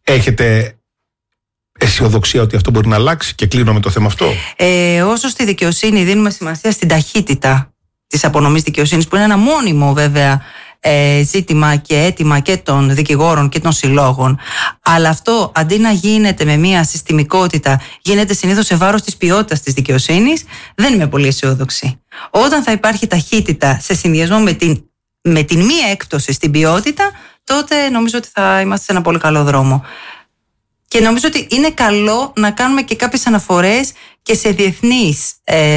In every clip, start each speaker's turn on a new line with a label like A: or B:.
A: Έχετε αισιοδοξία ότι αυτό μπορεί να αλλάξει? Και κλείνω με το θέμα αυτό.
B: Όσο στη δικαιοσύνη δίνουμε σημασία στην ταχύτητα της απονομής δικαιοσύνης, που είναι ένα μόνιμο βέβαια ζήτημα και αίτημα και των δικηγόρων και των συλλόγων, αλλά αυτό αντί να γίνεται με μια συστημικότητα, γίνεται συνήθως σε βάρος της ποιότητας της δικαιοσύνης, δεν είμαι πολύ αισιόδοξη. Όταν θα υπάρχει ταχύτητα σε συνδυασμό με την μία έκπτωση στην ποιότητα, τότε νομίζω ότι θα είμαστε σε ένα πολύ καλό δρόμο. Και νομίζω ότι είναι καλό να κάνουμε και κάποιες αναφορές και σε διεθνείς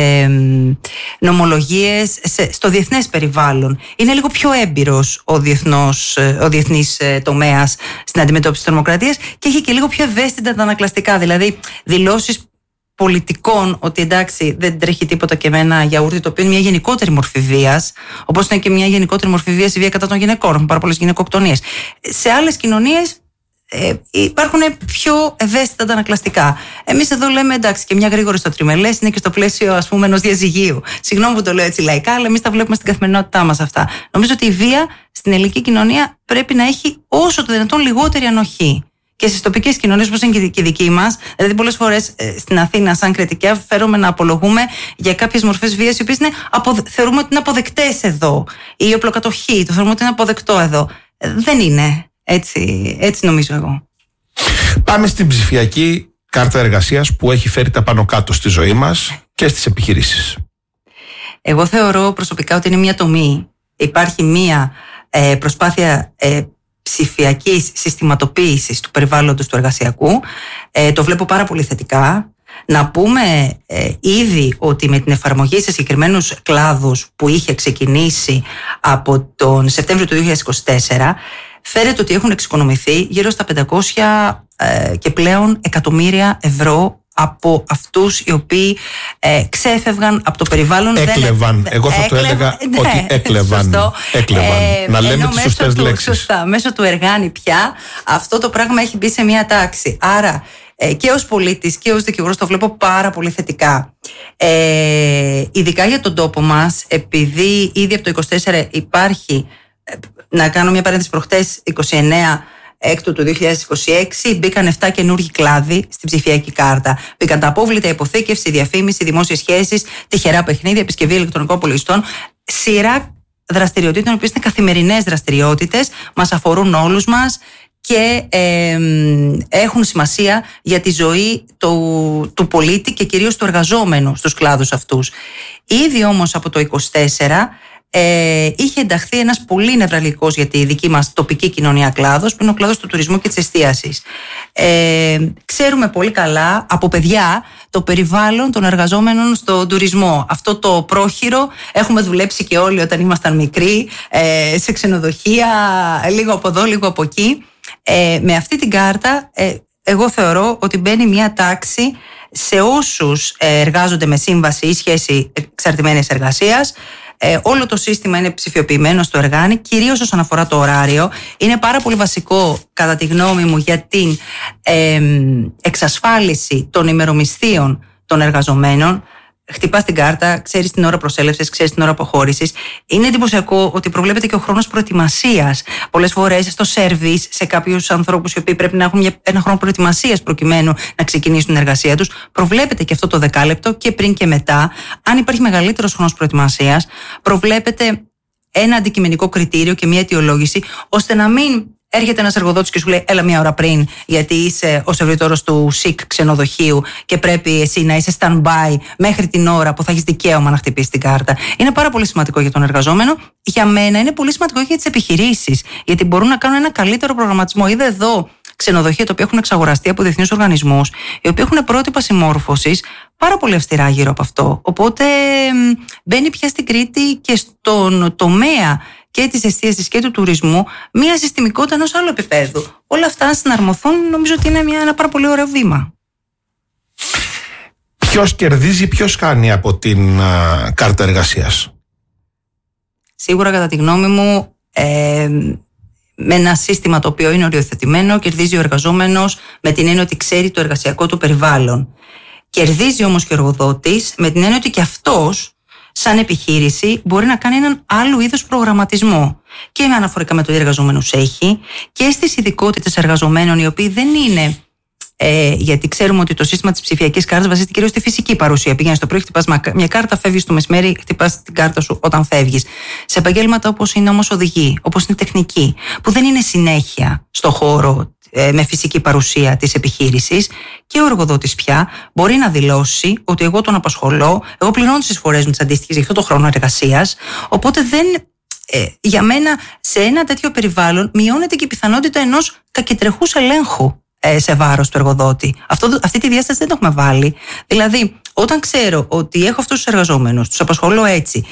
B: νομολογίες, στο διεθνές περιβάλλον. Είναι λίγο πιο έμπειρος ο διεθνής τομέας στην αντιμετώπιση της τρομοκρατίας και έχει και λίγο πιο ευαίσθητα τα ανακλαστικά. Δηλαδή δηλώσεις πολιτικών ότι εντάξει δεν τρέχει τίποτα και με ένα γιαούρτι, το οποίο είναι μια γενικότερη μορφή βίας, όπως είναι και μια γενικότερη μορφή βίας η βία κατά των γυναικών. Έχουν πάρα πολλές γυναικοκτονίες. Σε άλλες κοινωνίες υπάρχουν πιο ευαίσθητα τα ανακλαστικά. Εμείς εδώ λέμε εντάξει, και μια γρήγορη στο τριμελές είναι και στο πλαίσιο, ας πούμε, ενός διαζυγίου. Συγγνώμη που το λέω έτσι λαϊκά, αλλά εμείς τα βλέπουμε στην καθημερινότητά μας αυτά. Νομίζω ότι η βία στην ελληνική κοινωνία πρέπει να έχει όσο το δυνατόν λιγότερη ανοχή. Και στις τοπικές κοινωνίες, όπως είναι και η δική μας, δηλαδή πολλές φορές στην Αθήνα, σαν κριτικά, φέρομαι να απολογούμε για κάποιες μορφές βίας, οι οποίες θεωρούμε ότι είναι αποδεκτές εδώ. Η οπλοκατοχή, το θεωρούμε ότι είναι αποδεκτό εδώ. Δεν είναι. Έτσι νομίζω εγώ.
A: Πάμε στην ψηφιακή κάρτα εργασίας που έχει φέρει τα πάνω κάτω στη ζωή μας και στις επιχειρήσεις.
B: Εγώ θεωρώ προσωπικά ότι είναι μια τομή. Υπάρχει μια προσπάθεια ψηφιακής συστηματοποίησης του περιβάλλοντος του εργασιακού. Το βλέπω πάρα πολύ θετικά. Να πούμε ήδη ότι με την εφαρμογή σε συγκεκριμένους κλάδους που είχε ξεκινήσει από τον Σεπτέμβριο του 2024, φέρεται ότι έχουν εξοικονομηθεί γύρω στα 500 και πλέον εκατομμύρια ευρώ από αυτούς οι οποίοι ξέφευγαν από το περιβάλλον.
A: Έκλεβαν. Εγώ θα το έλεγα ότι έκλεβαν. Να λέμε τις σωστές λέξεις.
B: Σωστά. Μέσω του Εργάνη πια αυτό το πράγμα έχει μπει σε μια τάξη. Άρα και ως πολίτης και ως δικηγόρος το βλέπω πάρα πολύ θετικά. Ειδικά για τον τόπο μας, επειδή ήδη από το 24 υπάρχει, να κάνω μια παρένθεση, προχτές 29 έκτου του 2026 μπήκαν 7 καινούργιοι κλάδοι στην ψηφιακή κάρτα. Μπήκαν τα απόβλητα, υποθήκευση, διαφήμιση, δημόσιες σχέσεις, τυχερά παιχνίδια, επισκευή ηλεκτρονικών υπολογιστών. Σειρά δραστηριοτήτων, οι οποίες είναι καθημερινές δραστηριότητες, μας αφορούν όλους μας και έχουν σημασία για τη ζωή του πολίτη και κυρίως του εργαζόμενου στους κλάδους αυτούς. Ήδη όμως από το 24 είχε ενταχθεί ένας πολύ νευραλικός για τη δική μας τοπική κοινωνία κλάδος, που είναι ο κλάδος του τουρισμού και της εστίασης. Ξέρουμε πολύ καλά από παιδιά το περιβάλλον των εργαζόμενων στον τουρισμό. Αυτό το πρόχειρο έχουμε δουλέψει και όλοι όταν ήμασταν μικροί, σε ξενοδοχεία, λίγο από εδώ, λίγο από εκεί. Με αυτή την κάρτα εγώ θεωρώ ότι μπαίνει μια τάξη σε όσους εργάζονται με σύμβαση ή σχέση εξαρτημένης εργασίας. Όλο το σύστημα είναι ψηφιοποιημένο στο Εργάνη, κυρίως όσον αφορά το ωράριο. Είναι πάρα πολύ βασικό, κατά τη γνώμη μου, για την εξασφάλιση των ημερομισθείων των εργαζομένων. Χτυπάς την κάρτα, ξέρεις την ώρα προσέλευσης, ξέρεις την ώρα αποχώρησης. Είναι εντυπωσιακό ότι προβλέπεται και ο χρόνος προετοιμασίας. Πολλές φορές στο σέρβις, σε κάποιους ανθρώπους οι οποίοι πρέπει να έχουν ένα χρόνο προετοιμασίας προκειμένου να ξεκινήσουν την εργασία τους, προβλέπεται και αυτό το δεκάλεπτο και πριν και μετά. Αν υπάρχει μεγαλύτερος χρόνος προετοιμασίας, προβλέπεται ένα αντικειμενικό κριτήριο και μια αιτιολόγηση, ώστε να μην έρχεται ένας εργοδότης και σου λέει έλα μια ώρα πριν, γιατί είσαι ο σερβιτόρος του ΣΥΚ ξενοδοχείου και πρέπει εσύ να είσαι stand-by μέχρι την ώρα που θα έχεις δικαίωμα να χτυπήσεις την κάρτα. Είναι πάρα πολύ σημαντικό για τον εργαζόμενο. Για μένα είναι πολύ σημαντικό και για τις επιχειρήσεις, γιατί μπορούν να κάνουν ένα καλύτερο προγραμματισμό. Είδα εδώ ξενοδοχεία τα οποία έχουν εξαγοραστεί από διεθνείς οργανισμούς, οι οποίοι έχουν πρότυπα συμμόρφωσης πάρα πολύ αυστηρά γύρω από αυτό. Οπότε μπαίνει πια στην Κρήτη και στον τομέα και της εστίασης και του τουρισμού μια συστημικότητα ενός άλλου επίπεδου. Όλα αυτά να συναρμοθούν, νομίζω ότι είναι ένα πάρα πολύ ωραίο βήμα.
A: Ποιος κερδίζει, ποιος κάνει από την κάρτα εργασίας?
B: Σίγουρα, κατά τη γνώμη μου, με ένα σύστημα το οποίο είναι οριοθετημένο, κερδίζει ο εργαζόμενος με την έννοια ότι ξέρει το εργασιακό του περιβάλλον. Κερδίζει όμως και ο εργοδότης με την έννοια ότι και αυτός σαν επιχείρηση μπορεί να κάνει έναν άλλου είδους προγραμματισμό. Και με αναφορικά με το τι εργαζόμενους έχει και στις ειδικότητες εργαζομένων, οι οποίοι δεν είναι. Γιατί ξέρουμε ότι το σύστημα της ψηφιακής κάρτας βασίζεται κυρίως στη φυσική παρουσία. Πηγαίνεις το πρωί, χτυπάς μια κάρτα, φεύγεις το μεσημέρι, χτυπάς την κάρτα σου όταν φεύγεις. Σε επαγγέλματα όπως είναι όμως οδηγοί, όπως είναι τεχνική, που δεν είναι συνέχεια στο χώρο με φυσική παρουσία της επιχείρησης, και ο εργοδότης πια μπορεί να δηλώσει ότι εγώ τον απασχολώ, εγώ πληρώνω τις εισφορές μου τις αντίστοιχες για αυτό το χρόνο εργασίας, οπότε δεν. Για μένα, σε ένα τέτοιο περιβάλλον μειώνεται και η πιθανότητα ενός κακετρεχούς ελέγχου σε βάρος του εργοδότη. Αυτή τη διάσταση δεν το έχουμε βάλει. Δηλαδή, όταν ξέρω ότι έχω αυτούς τους εργαζόμενους, τους απασχολώ έτσι,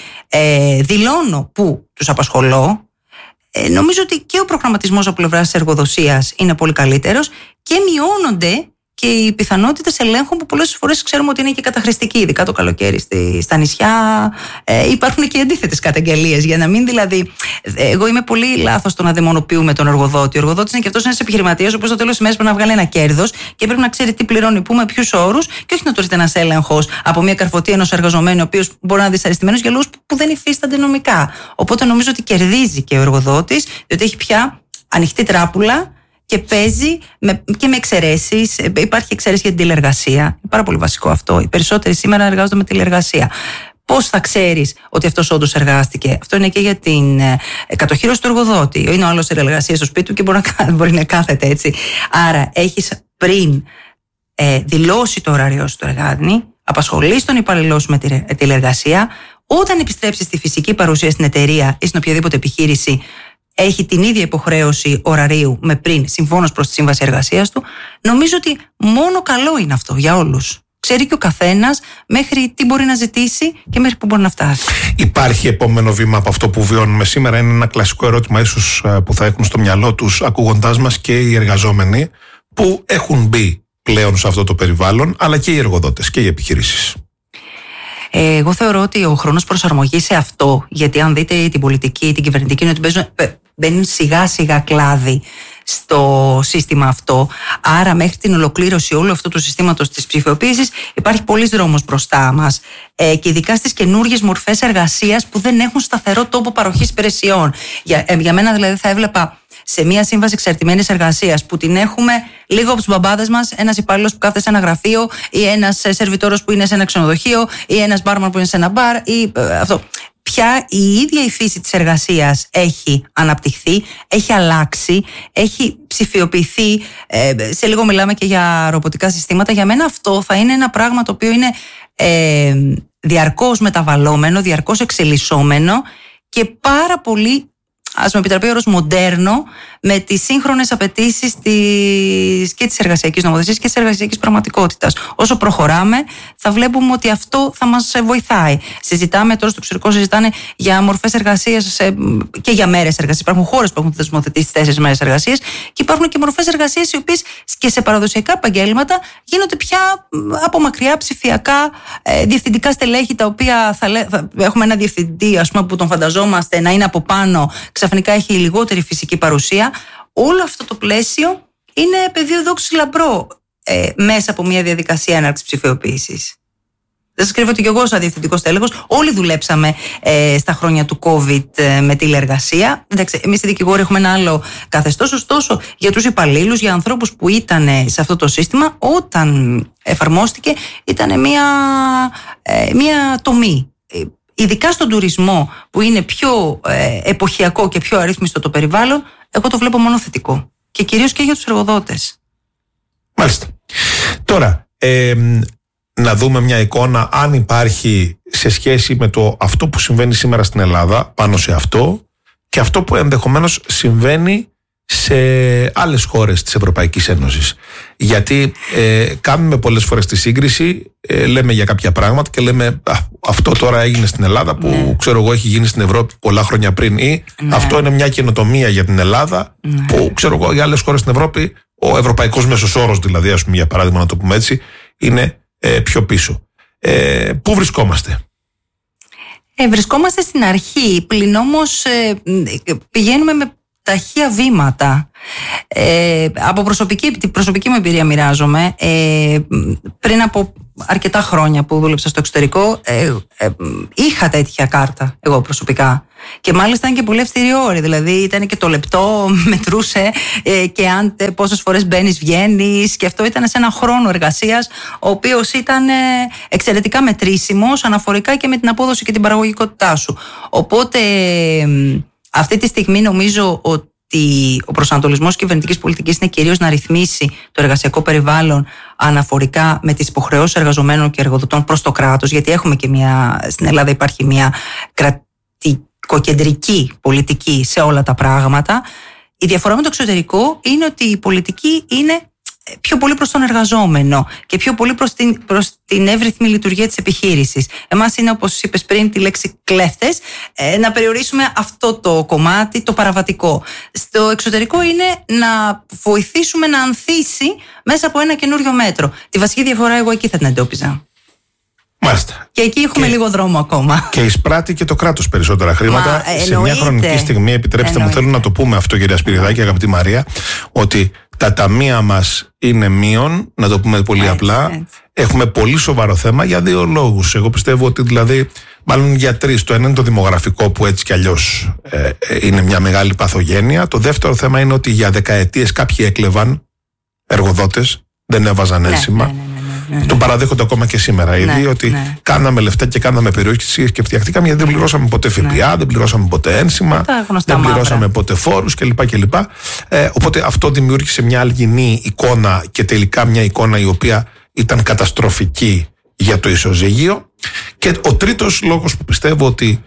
B: δηλώνω που τους απασχολώ, νομίζω ότι και ο προγραμματισμός από πλευράς της εργοδοσίας είναι πολύ καλύτερος και μειώνονται και οι πιθανότητες ελέγχου που πολλές φορές ξέρουμε ότι είναι και καταχρηστικοί, ειδικά το καλοκαίρι στα νησιά. Υπάρχουν και αντίθετες καταγγελίες. Για να μην δηλαδή. Εγώ είμαι πολύ λάθος στο να δαιμονοποιούμε τον εργοδότη. Ο εργοδότης είναι και αυτός ένας επιχειρηματίας, ο οποίος στο τέλος της ημέρας πρέπει να βγάλει ένα κέρδος και πρέπει να ξέρει τι πληρώνει, πού, με ποιους όρους, και όχι να του έρθει ένας έλεγχος από μια καρφωτή ενός εργαζομένου, ο οποίος μπορεί να είναι δυσαρεστημένος για λόγους που δεν υφίστανται νομικά. Οπότε νομίζω ότι κερδίζει και ο εργοδότης, διότι έχει πια ανοιχτή τράπουλα. Και παίζει και με εξαιρέσεις. Υπάρχει εξαίρεση για την τηλεργασία. Είναι πάρα πολύ βασικό αυτό. Οι περισσότεροι σήμερα εργάζονται με τηλεργασία. Πώς θα ξέρεις ότι αυτός όντως εργάστηκε? Αυτό είναι και για την κατοχύρωση του εργοδότη. Είναι ο άλλος σε εργασία στο σπίτι του και μπορεί να κάθεται έτσι. Άρα έχεις πριν δηλώσει το ωράριό σου του εργάτη, απασχολείς τον υπαλληλό σου με τηλεργασία. Όταν επιστρέψεις στη φυσική παρουσία στην εταιρεία ή στην οποιαδήποτε επιχείρηση, έχει την ίδια υποχρέωση ωραρίου με πριν, συμφώνως προς τη σύμβαση εργασίας του. Νομίζω ότι μόνο καλό είναι αυτό για όλους. Ξέρει και ο καθένας μέχρι τι μπορεί να ζητήσει και μέχρι που μπορεί να φτάσει.
A: Υπάρχει επόμενο βήμα από αυτό που βιώνουμε σήμερα? Είναι ένα κλασικό ερώτημα ίσως που θα έχουν στο μυαλό τους ακούγοντάς μας και οι εργαζόμενοι που έχουν μπει πλέον σε αυτό το περιβάλλον, αλλά και οι εργοδότες και οι επιχειρήσεις.
B: Εγώ θεωρώ ότι ο χρόνος προσαρμογής σε αυτό, γιατί αν δείτε την πολιτική, την κυβερνητική, είναι ότι μπαίνουν σιγά σιγά κλάδοι στο σύστημα αυτό. Άρα μέχρι την ολοκλήρωση όλου αυτού του συστήματος της ψηφιοποίησης υπάρχει πολλής δρόμος μπροστά μας, και ειδικά στις καινούργιες μορφές εργασίας που δεν έχουν σταθερό τόπο παροχής υπηρεσιών. Για μένα δηλαδή θα έβλεπα σε μια σύμβαση εξαρτημένης εργασίας που την έχουμε λίγο από τους μπαμπάδες μας, ένας υπάλληλος που κάθεται σε ένα γραφείο, ή ένας σερβιτόρος που είναι σε ένα ξενοδοχείο, ή ένας μπάρμαν που είναι σε ένα μπαρ, ή αυτό. Πια η ίδια η φύση της εργασίας έχει αναπτυχθεί, έχει αλλάξει, έχει ψηφιοποιηθεί. Σε λίγο μιλάμε και για ρομποτικά συστήματα. Για μένα αυτό θα είναι ένα πράγμα το οποίο είναι διαρκώς μεταβαλλόμενο, διαρκώς εξελισσόμενο και πάρα πολύ, ας με επιτραπεί ο όρος, μοντέρνο, με τις σύγχρονες απαιτήσεις και της εργασιακής νομοθεσίας και της εργασιακής πραγματικότητας. Όσο προχωράμε, θα βλέπουμε ότι αυτό θα μας βοηθάει. Συζητάμε τώρα στο εξωτερικό, συζητάνε για μορφές εργασίας και για μέρες εργασίας. Υπάρχουν χώρες που έχουν θεσμοθετήσει 4 μέρες εργασίας και υπάρχουν και μορφές εργασίας οι οποίες και σε παραδοσιακά επαγγέλματα γίνονται πια από μακριά ψηφιακά, διευθυντικά στελέχη, τα οποία έχουμε ένα διευθυντή, ας πούμε, που τον φανταζόμαστε να είναι από πάνω, ξαφνικά έχει λιγότερη φυσική παρουσία. Όλο αυτό το πλαίσιο είναι πεδίο δόξης λαμπρό μέσα από μια διαδικασία έναρξης ψηφιοποίησης. Δεν σας κρύβω ότι και εγώ σαν διευθυντικός τέλεχος, όλοι δουλέψαμε στα χρόνια του COVID με τηλεργασία. Εντάξει, εμείς οι δικηγόροι έχουμε ένα άλλο καθεστώς, ωστόσο για τους υπαλλήλους, για ανθρώπους που ήταν σε αυτό το σύστημα, όταν εφαρμόστηκε ήταν μια τομή. Ειδικά στον τουρισμό, που είναι πιο εποχιακό και πιο αρρύθμιστο το περιβάλλον, εγώ το βλέπω μόνο θετικό. Και κυρίως και για τους εργοδότες.
A: Μάλιστα. Τώρα, να δούμε μια εικόνα αν υπάρχει σε σχέση με αυτό που συμβαίνει σήμερα στην Ελλάδα πάνω σε αυτό και αυτό που ενδεχομένως συμβαίνει σε άλλες χώρες της Ευρωπαϊκής Ένωσης. Γιατί κάνουμε πολλές φορές τη σύγκριση, λέμε για κάποια πράγματα και λέμε αυτό τώρα έγινε στην Ελλάδα που ξέρω εγώ έχει γίνει στην Ευρώπη πολλά χρόνια πριν, ή αυτό είναι μια καινοτομία για την Ελλάδα που ξέρω εγώ για άλλες χώρες στην Ευρώπη ο ευρωπαϊκός μέσος όρος, δηλαδή ας πούμε, για παράδειγμα να το πούμε έτσι, είναι πιο πίσω. Πού βρισκόμαστε? Βρισκόμαστε
B: στην αρχή, πλην όμως πηγαίνουμε με ταχεία βήματα. Από την προσωπική μου εμπειρία μοιράζομαι. Πριν από αρκετά χρόνια που δούλεψα στο εξωτερικό, είχα τέτοια κάρτα εγώ προσωπικά. Και μάλιστα ήταν και πολύ αυστηρή όρη. Δηλαδή ήταν και το λεπτό, μετρούσε και αν πόσες φορές μπαίνεις, βγαίνεις. Και αυτό ήταν σε ένα χρόνο εργασίας, ο οποίος ήταν εξαιρετικά μετρήσιμος αναφορικά και με την απόδοση και την παραγωγικότητά σου. Οπότε αυτή τη στιγμή νομίζω ότι ο προσανατολισμός κυβερνητικής πολιτικής είναι κυρίως να ρυθμίσει το εργασιακό περιβάλλον αναφορικά με τις υποχρεώσεις εργαζομένων και εργοδοτών προς το κράτος, γιατί έχουμε και στην Ελλάδα υπάρχει μια κρατικοκεντρική πολιτική σε όλα τα πράγματα. Η διαφορά με το εξωτερικό είναι ότι η πολιτική είναι πιο πολύ προς τον εργαζόμενο και πιο πολύ προς την εύρυθμη λειτουργία της επιχείρησης. Εμάς είναι, όπως είπες πριν, τη λέξη κλέφτες, να περιορίσουμε αυτό το κομμάτι, το παραβατικό. Στο εξωτερικό είναι να βοηθήσουμε να ανθίσει μέσα από ένα καινούριο μέτρο. Τη βασική διαφορά εγώ εκεί θα την εντόπιζα.
A: Μάλιστα.
B: Και εκεί έχουμε λίγο δρόμο ακόμα.
A: Και εισπράττει και το κράτος περισσότερα χρήματα. Σε μια χρονική στιγμή, επιτρέψτε μου, θέλω να το πούμε αυτό, κυρία Σπυριδάκη, αγαπητή Μαρία, ότι τα ταμεία μας είναι μείον, να το πούμε πολύ απλά. Έτσι. Έχουμε πολύ σοβαρό θέμα για δύο λόγους. Εγώ πιστεύω ότι δηλαδή, μάλλον για τρεις. Το ένα είναι το δημογραφικό, που έτσι κι αλλιώς είναι μια μεγάλη παθογένεια. Το δεύτερο θέμα είναι ότι για δεκαετίες κάποιοι έκλεβαν, εργοδότες, δεν έβαζαν ένσημα. Το παραδέχονται ακόμα και σήμερα ήδη, ότι κάναμε λεφτά και κάναμε περιοχές και φτιαχτήκαμε, γιατί δεν πληρώσαμε ποτέ ΦΠΑ, δεν πληρώσαμε ποτέ ένσημα, δεν πληρώσαμε ποτέ φόρους κλπ. Οπότε αυτό δημιούργησε μια αλγινή εικόνα και τελικά μια εικόνα η οποία ήταν καταστροφική για το ισοζύγιο. Και ο τρίτος λόγος που πιστεύω ότι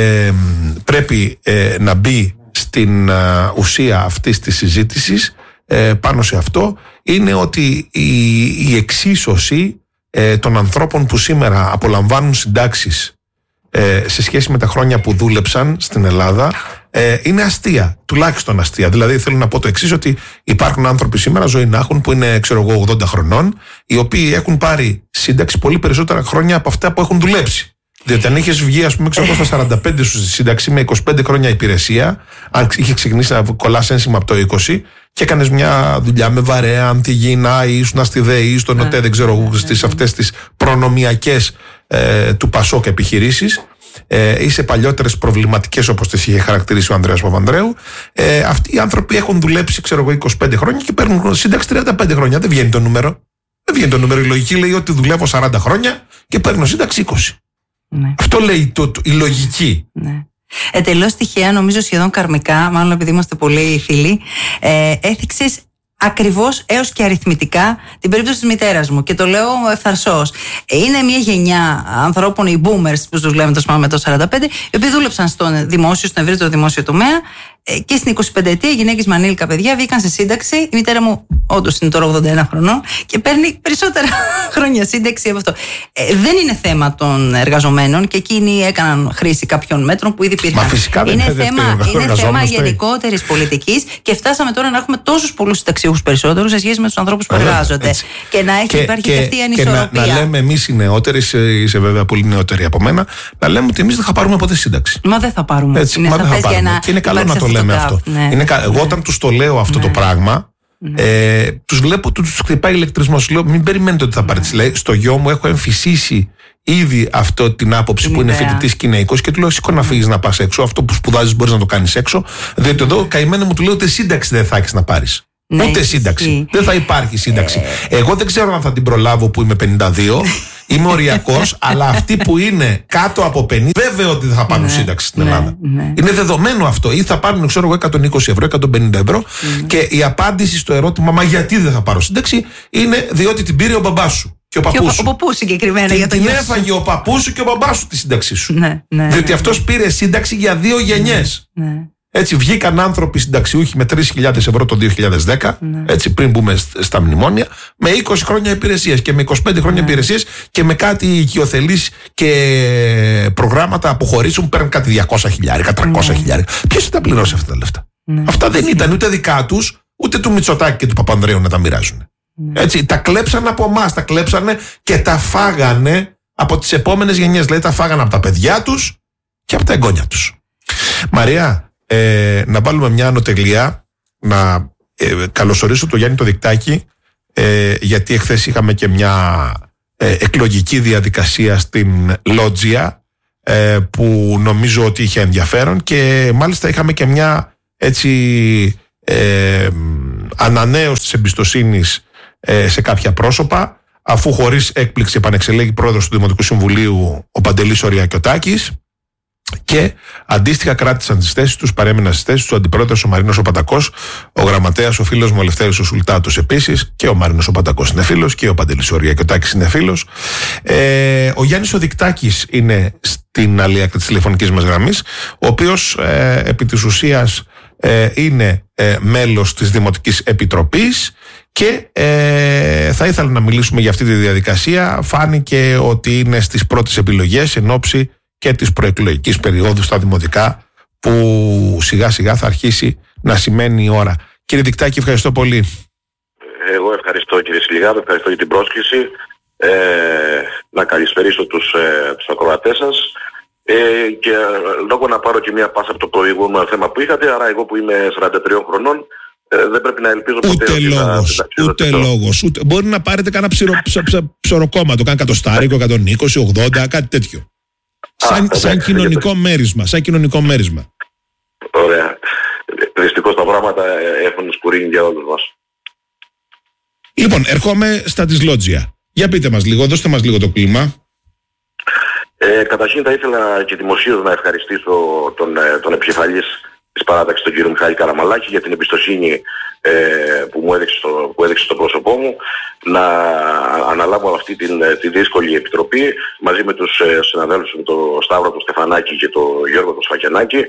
A: πρέπει να μπει στην ουσία αυτής της συζήτησης πάνω σε αυτό είναι ότι η εξίσωση των ανθρώπων που σήμερα απολαμβάνουν συντάξεις σε σχέση με τα χρόνια που δούλεψαν στην Ελλάδα είναι αστεία, τουλάχιστον αστεία. Δηλαδή θέλω να πω το εξής, ότι υπάρχουν άνθρωποι σήμερα, ζωή να έχουν, που είναι 80 χρονών, οι οποίοι έχουν πάρει σύνταξη πολύ περισσότερα χρόνια από αυτά που έχουν δουλέψει. Διότι αν είχες βγει, ας πούμε, στα 45 σου στη σύνταξη με 25 χρόνια υπηρεσία, αν είχε ξεκινήσει να κολλάς ένσημα από το 20 και έκανες μια δουλειά με βαρέα, αντιγύνα, ή ήσουν στη ΔΕΗ ή στον ΟΤΕ, δεν ξέρω εγώ, στις αυτές τις προνομιακές του Πασόκ επιχειρήσεις, ή σε παλιότερες προβληματικές όπως τις είχε χαρακτηρίσει ο Ανδρέας Παπανδρέου, αυτοί οι άνθρωποι έχουν δουλέψει, ξέρω εγώ, 25 χρόνια και παίρνουν σύνταξη 35 χρόνια. Δεν βγαίνει το νούμερο. Δεν βγαίνει το νούμερο. Η λογική λέει ότι δουλεύω 40 χρόνια και παίρνω σύνταξη 20. Ναι. Αυτό λέει η λογική. Ναι.
B: Τελώς τυχαία, νομίζω σχεδόν καρμικά, μάλλον επειδή είμαστε πολύ φίλοι, έθιξες ακριβώς έως και αριθμητικά την περίπτωση της μητέρας μου. Και το λέω ευθαρσώς. Είναι μια γενιά ανθρώπων, οι boomers, που τους λέμε με το 45, οι οποίοι δούλεψαν στον ευρύτερο δημόσιο τομέα, και στην 25 ετία οι γυναίκες με ανήλικα παιδιά βγήκαν σε σύνταξη. Η μητέρα μου όντως είναι τώρα 81 χρονών και παίρνει περισσότερα χρόνια σύνταξη από αυτό. Δεν είναι θέμα των εργαζομένων, και εκείνοι έκαναν χρήση κάποιων μέτρων που ήδη υπήρχαν.
A: Μα φυσικά δεν είναι
B: θέμα γενικότερης πολιτικής, και φτάσαμε τώρα να έχουμε τόσους πολλούς συνταξιούχους περισσότερους σε σχέση με τους ανθρώπους που εργάζονται. Έτσι. Και να υπάρχει και αυτή η ανισορροπία.
A: Και να λέμε εμείς οι νεότεροι, είσαι βέβαια πολύ νεότεροι από μένα, να λέμε ότι εμείς δεν θα πάρουμε ποτέ σύνταξη.
B: Μα δεν θα πάρουμε.
A: Έτσι, είναι και είναι καλό να το λέμε αυτό. Ναι. Εγώ όταν τους το λέω αυτό το πράγμα, τους βλέπω ότι τους χτυπάει ηλεκτρισμός. Λέω, μην περιμένετε ότι θα πάρετε. Λέει, στο γιο μου έχω εμφυσίσει ήδη αυτή την άποψη που είναι φοιτητής και είναι 20, και του λέω, σήκω να φύγεις να πας έξω. Αυτό που σπουδάζεις μπορείς να το κάνεις έξω. Διότι εδώ καημένο μου του λέω, ούτε σύνταξη δεν θα έχεις να πάρεις. Ναι, ούτε σύνταξη. Δεν θα υπάρχει σύνταξη. Εγώ δεν ξέρω αν θα την προλάβω που είμαι 52. Είμαι οριακός, αλλά αυτοί που είναι κάτω από 50, βέβαια ότι δεν θα πάρουν σύνταξη στην Ελλάδα. Είναι δεδομένο αυτό. Ή θα πάρουν, ξέρω εγώ, 120 ευρώ, 150 ευρώ. Και η απάντηση στο ερώτημα, μα γιατί δεν θα πάρω σύνταξη, είναι διότι την πήρε ο μπαμπάς σου. Και ο παππούς σου.
B: Ο παππούς συγκεκριμένα.
A: Την έφαγε ο παππούς σου και ο μπαμπάς σου τη σύνταξή σου. Διότι αυτός πήρε σύνταξη για 2 γενιές. Έτσι βγήκαν άνθρωποι συνταξιούχοι με 3.000 ευρώ το 2010, έτσι πριν μπούμε στα μνημόνια, με 20 χρόνια υπηρεσίας και με 25 χρόνια υπηρεσίας και με κάτι οικειοθελείς και προγράμματα αποχωρήσεων που παίρνουν κάτι 200.000, 300.000. Ποιος θα τα πληρώσει αυτά τα λεφτά? Αυτά δεν ήταν ούτε δικά τους, ούτε του Μητσοτάκη και του Παπανδρέου να τα μοιράζουν. Έτσι, τα κλέψαν από εμάς, τα κλέψανε και τα φάγανε από τις επόμενες γενιές. Δηλαδή τα φάγανε από τα παιδιά τους και από τα εγγόνια τους. Μαρία, να βάλουμε μια ανωτελεία, να καλωσορίσω τον Γιάννη το Δικτάκη, γιατί εχθές είχαμε και μια εκλογική διαδικασία στην Λότζια, που νομίζω ότι είχε ενδιαφέρον, και μάλιστα είχαμε και μια έτσι ανανέωση της εμπιστοσύνης σε κάποια πρόσωπα, αφού χωρίς έκπληξη επανεξελέγει πρόεδρος του Δημοτικού Συμβουλίου ο Παντελής Οριακιωτάκης, και αντίστοιχα κράτησαν τις θέσεις τους, παρέμειναν στις θέσεις τους ο αντιπρόεδρος ο Μαρίνος ο Πατακός, ο γραμματέας ο φίλος μου ο Λευτέρης ο Σουλτάτος επίσης, και ο Μαρίνος ο Πατακός είναι φίλος, και ο Παντελής Οριακιωτάκης είναι φίλος. Ο Γιάννης ο Δικτάκης είναι στην άλλη άκρη της τηλεφωνικής μας γραμμής, ο οποίος επί της ουσίας είναι μέλος της Δημοτικής Επιτροπής, και θα ήθελα να μιλήσουμε για αυτή τη διαδικασία. Φάνηκε ότι είναι στις πρώτες επιλογές εν ώψη και της προεκλογικής περίοδου στα δημοτικά, που σιγά σιγά θα αρχίσει να σημαίνει η ώρα. Κύριε Δικτάκη, ευχαριστώ πολύ.
C: Εγώ ευχαριστώ, κύριε Σιλιγάδο, ευχαριστώ για την πρόσκληση. Να καλησπερίσω τους ακροατές σας, και λόγω να πάρω και μια πάσα από το προηγούμενο θέμα που είχατε, άρα εγώ που είμαι 43 χρονών, δεν πρέπει να ελπίζω ποτέ
A: ούτε λόγος. Μπορεί να πάρετε κάνα ψωροκόμματο, κάνα κατοστάρικο, 120, 80, κάτι τέτοιο. Σαν κοινωνικό μέρισμα.
C: Ωραία. Δυστυχώς τα πράγματα έχουν σκουρίνει για όλους μας.
A: Λοιπόν, ερχόμαι στα της Λότζια. Για πείτε μας λίγο, δώστε μας λίγο το κλίμα.
C: Καταρχήν θα ήθελα και δημοσίως να ευχαριστήσω τον επικεφαλής της παράταξης, τον κύριο Μιχάλη Καραμαλάκη, για την εμπιστοσύνη που μου έδειξε στο πρόσωπό μου, να αναλάβω αυτή τη δύσκολη επιτροπή μαζί με τους συναδέλφους, με τον Σταύρο τον Στεφανάκη και τον Γιώργο τον Σφακιανάκη.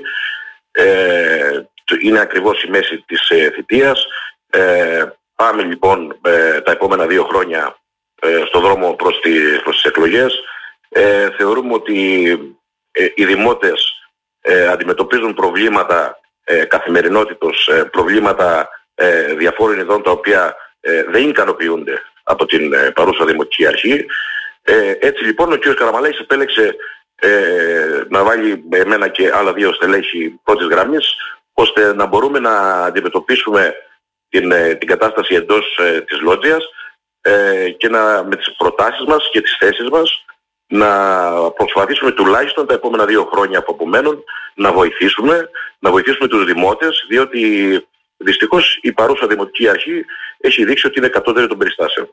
C: Είναι ακριβώς η μέση της θητείας. Πάμε λοιπόν τα επόμενα 2 χρόνια στον δρόμο προς τις εκλογές. Θεωρούμε ότι οι δημότες αντιμετωπίζουν προβλήματα καθημερινότητος, προβλήματα διαφόρων ειδών, τα οποία δεν ικανοποιούνται από την παρούσα Δημοτική Αρχή. Έτσι λοιπόν ο κ. Καραμαλάκης επέλεξε να βάλει εμένα και άλλα 2 στελέχη πρώτης γραμμής, ώστε να μπορούμε να αντιμετωπίσουμε την κατάσταση εντός της Λότζιας, και με τις προτάσεις μας και τις θέσεις μας να προσπαθήσουμε τουλάχιστον τα επόμενα 2 χρόνια που απομένουν να βοηθήσουμε τους δημότες, διότι δυστυχώς η παρούσα Δημοτική Αρχή έχει δείξει ότι είναι κατώτερη των περιστάσεων.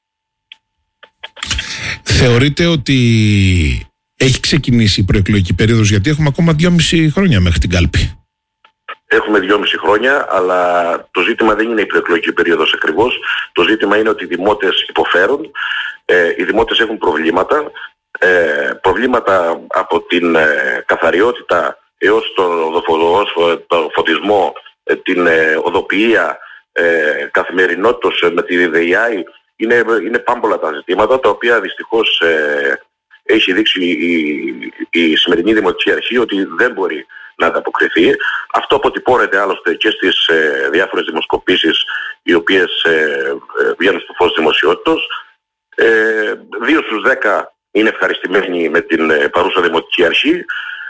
A: Θεωρείτε ότι έχει ξεκινήσει η προεκλογική περίοδος, γιατί έχουμε ακόμα 2,5 χρόνια μέχρι την κάλπη?
C: Έχουμε 2,5 χρόνια, αλλά το ζήτημα δεν είναι η προεκλογική περίοδος ακριβώς. Το ζήτημα είναι ότι οι δημότες υποφέρουν, οι δημότες έχουν προβλήματα, προβλήματα από την καθαριότητα έως τον φωτισμό, την οδοποιία, καθημερινότητος με τη ΔΕΙΑΗ. Είναι πάμπολα τα ζητήματα, τα οποία δυστυχώς έχει δείξει η σημερινή Δημοτική Αρχή ότι δεν μπορεί να ανταποκριθεί. Αυτό αποτυπώνεται άλλωστε και στις διάφορες δημοσκοπήσεις οι οποίες βγαίνουν στο φως δημοσιότητος. 2 στους 10 είναι ευχαριστημένοι με την παρούσα Δημοτική Αρχή.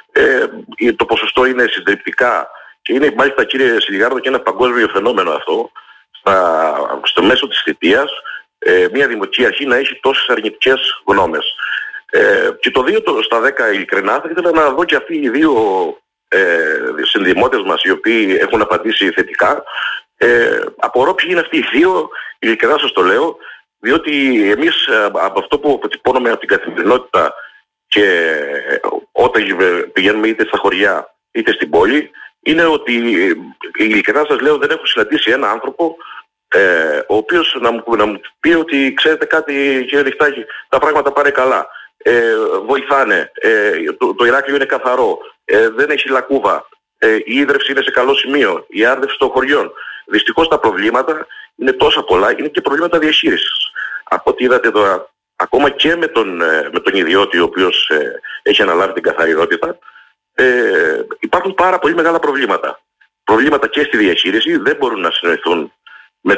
C: Το ποσοστό είναι συντριπτικά και είναι μάλιστα, κύριε Σιλιγάρδο, και ένα παγκόσμιο φαινόμενο αυτό, στο μέσο της θητείας μια Δημοτική Αρχή να έχει τόσες αρνητικές γνώμες. Και το 2 στα 10 ειλικρινά θα ήθελα να δω και αυτοί οι 2 συνδημότες μας οι οποίοι έχουν απαντήσει θετικά. Απορώ ποιοι είναι αυτοί οι 2, ειλικρινά σας το λέω, διότι εμείς από αυτό που αποτυπώνουμε από την καθημερινότητα και όταν πηγαίνουμε είτε στα χωριά είτε στην πόλη, είναι ότι ειλικρινά σας λέω δεν έχω συναντήσει ένα άνθρωπο ο οποίος να μου πει ότι ξέρετε κάτι, κύριε Δικτάκη, τα πράγματα πάνε καλά, βοηθάνε, το Ηράκλειο είναι καθαρό, δεν έχει λακκούβα, η ίδρυυση είναι σε καλό σημείο, η άρδευση των χωριών. Δυστυχώς τα προβλήματα είναι τόσα πολλά, είναι και προβλήματα διαχείρισης. Από ό,τι είδατε τώρα, ακόμα και με τον ιδιώτη ο οποίος έχει αναλάβει την καθαριδότητα, υπάρχουν πάρα πολύ μεγάλα προβλήματα. Προβλήματα και στη διαχείριση, δεν μπορούν να συνοηθούν με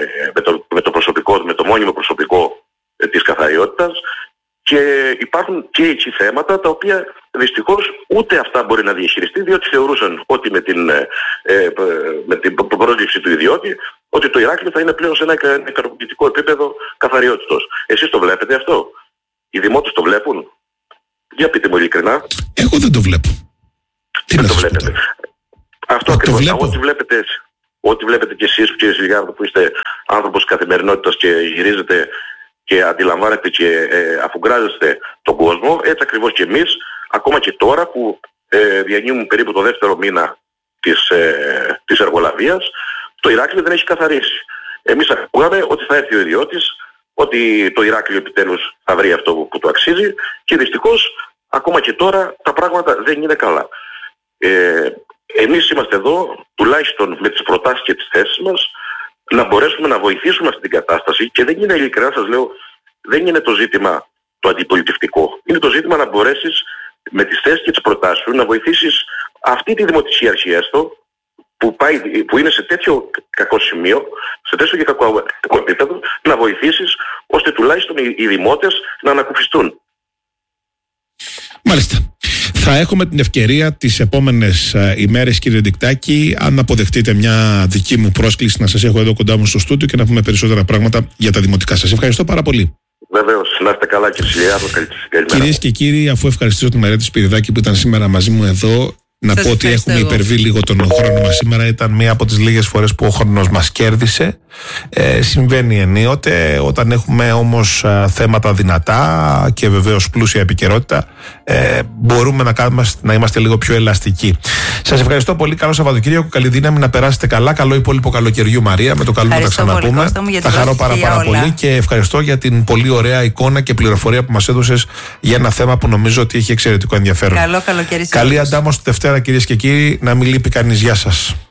C: το προσωπικό, με το μόνιμο προσωπικό της καθαριότητας, και υπάρχουν και εκεί θέματα τα οποία δυστυχώς ούτε αυτά μπορεί να διαχειριστεί, διότι θεωρούσαν ότι με την πρόσληψη του ιδιώτη ότι το Ηράκλειο θα είναι πλέον σε ένα ικανοποιητικό επίπεδο καθαριότητος. Εσείς το βλέπετε αυτό? Οι δημότες το βλέπουν? Για πείτε μου ειλικρινά.
A: Εγώ δεν το βλέπω.
C: Δεν το βλέπετε. Αυτό ακριβώς. Ό,τι βλέπετε και εσείς, κύριε Σιλιάρδο, που είστε άνθρωπος καθημερινότητας και γυρίζετε και αντιλαμβάνετε και αφουγκράζεστε τον κόσμο, έτσι ακριβώς και εμείς, ακόμα και τώρα που διανύουμε περίπου το δεύτερο μήνα της εργολαβίας, το Ηράκλειο δεν έχει καθαρίσει. Εμείς ακούγαμε ότι θα έρθει ο ιδιώτης, ότι το Ηράκλειο επιτέλους θα βρει αυτό που του αξίζει, και δυστυχώς ακόμα και τώρα τα πράγματα δεν είναι καλά. Εμείς είμαστε εδώ, τουλάχιστον με τις προτάσεις και τις θέσεις μας, να μπορέσουμε να βοηθήσουμε αυτή την κατάσταση, και δεν είναι, ειλικρινά σας λέω, δεν είναι το ζήτημα το αντιπολιτευτικό. Είναι το ζήτημα να μπορέσεις με τις θέσεις και τις προτάσεις σου να βοηθήσεις αυτή τη δημοτική αρχή έστω, που είναι σε τέτοιο κακό σημείο, σε τέτοιο κακό επίπεδο, να βοηθήσεις ώστε τουλάχιστον οι δημότες να ανακουφιστούν.
A: Μάλιστα. Θα έχουμε την ευκαιρία τις επόμενες ημέρες, κύριε Δικτάκη, αν αποδεχτείτε μια δική μου πρόσκληση, να σας έχω εδώ κοντά μου στο στούντιο και να πούμε περισσότερα πράγματα για τα δημοτικά σας. Ευχαριστώ πάρα πολύ.
C: Βεβαίως, να είστε καλά, κύριε Σιλιάρδο.
A: Κυρίες και κύριοι, αφού ευχαριστήσω τη Μαρία Σπυριδάκη που ήταν σήμερα μαζί μου εδώ, να πω ότι έχουμε υπερβεί λίγο τον χρόνο μας σήμερα. Ήταν μία από τις λίγες φορές που ο χρόνος μας κέρδισε. Συμβαίνει ενίοτε. Όταν έχουμε όμως θέματα δυνατά και βεβαίως πλούσια επικαιρότητα, μπορούμε να είμαστε λίγο πιο ελαστικοί. Σας ευχαριστώ πολύ. Καλό Σαββατοκύριακο. Καλή δύναμη να περάσετε καλά. Καλό υπόλοιπο καλοκαιριού, Μαρία. Με το καλό να τα ξαναπούμε. Θα χαρώ πάρα πολύ και ευχαριστώ για την πολύ ωραία εικόνα και πληροφορία που μας έδωσες για ένα θέμα που νομίζω ότι έχει εξαιρετικό ενδιαφέρον.
B: Καλό καλοκαίρι.
A: Καλή αντάμωση τη Δευτέρα, κυρίες και κύριοι. Να μην λείπει κανείς. Γεια σας.